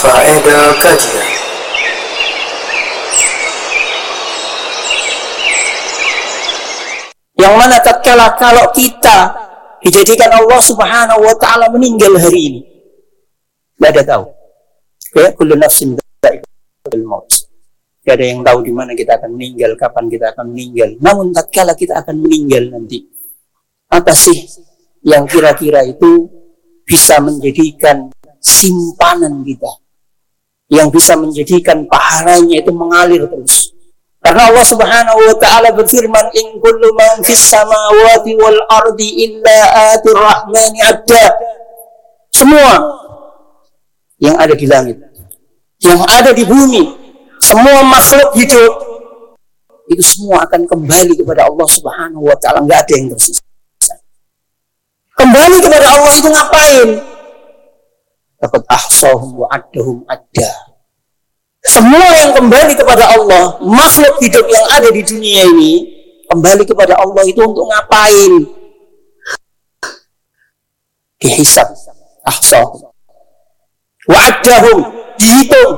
Faedah kajian. Yang mana tatkala kalau kita dijadikan Allah Subhanahu wa taala meninggal hari ini, tidak ada tahu. Ya, kullu nafsin dha'iqatul maut. Tidak ada yang tahu di mana kita akan meninggal, kapan kita akan meninggal. Namun tatkala kita akan meninggal nanti, apa sih yang kira-kira itu bisa menjadikan simpanan kita, yang bisa menjadikan pahalanya itu mengalir terus? Karena Allah Subhanahu wa taala berfirman, in kullu man fis samawati wal ardi illa atir rahmani abda. Semua yang ada di langit, yang ada di bumi, semua makhluk hidup itu semua akan kembali kepada Allah Subhanahu wa taala, enggak ada yang tersisa. Kembali kepada Allah itu ngapain? Laqad ahsahum wa addahum adda. Semua yang kembali kepada Allah, makhluk hidup yang ada di dunia ini, kembali kepada Allah itu untuk ngapain? Dihisab. Ahsahum wa addahum, dihitung.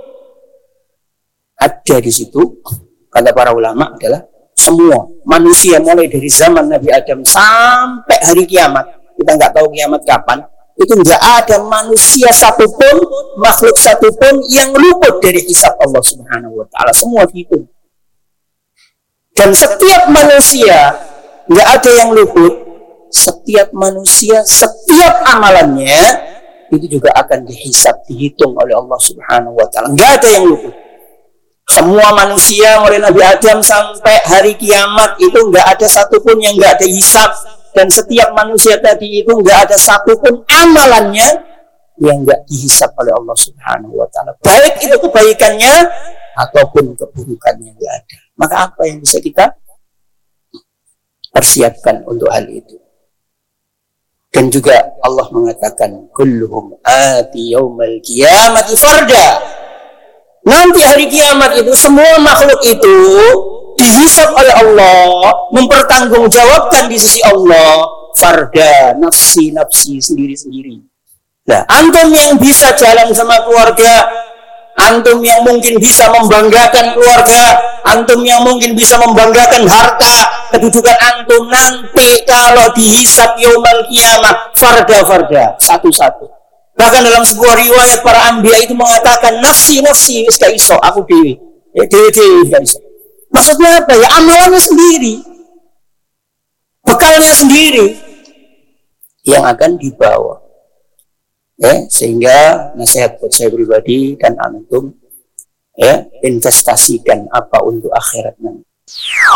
Ada di situ, kata para ulama, adalah semua manusia mulai dari zaman Nabi Adam sampai hari kiamat. Kita nggak tahu kiamat kapan. Itu nggak ada manusia satupun, makhluk satupun yang luput dari hisab Allah Subhanahu wa taala. Semua dihitung. Dan setiap manusia nggak ada yang luput. Setiap manusia, setiap amalannya itu juga akan dihisab, dihitung oleh Allah Subhanahu wa taala. Nggak ada yang luput. Semua manusia mulai Nabi Adam sampai hari kiamat itu nggak ada satupun yang nggak ada hisab. Dan setiap manusia tadi itu nggak ada satupun amalannya yang nggak dihisab oleh Allah Subhanahu wa taala. Baik itu kebaikannya ataupun keburukannya nggak ada. Maka apa yang bisa kita persiapkan untuk hal itu? Dan juga Allah mengatakan, kulluhum ati yaumal qiyamati farda. Nanti hari kiamat itu semua makhluk itu dihisab oleh Allah, mempertanggungjawabkan di sisi Allah, farda, nafsi sendiri-sendiri. Nah, antum yang bisa jalan sama keluarga, antum yang mungkin bisa membanggakan keluarga, antum yang mungkin bisa membanggakan harta, kedudukan antum, nanti kalau dihisab yaumal qiyamah, farda, satu-satu. Bahkan dalam sebuah riwayat para anbiya itu mengatakan, nafsi, gak iso, aku dewi, dewi, gak iso. Maksudnya apa ya? Amalannya sendiri, bekalnya sendiri yang akan dibawa. Sehingga nasihat buat saya pribadi dan antum, investasikan apa untuk akhirat nanti.